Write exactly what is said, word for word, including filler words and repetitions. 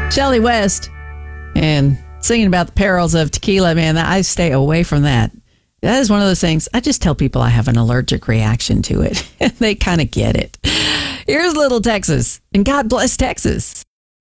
Shelley West and singing about the perils of tequila, man, I stay away from that. That is one of those things. I just tell people I have an allergic reaction to it. They kind of get it. Here's Little Texas, and God bless Texas.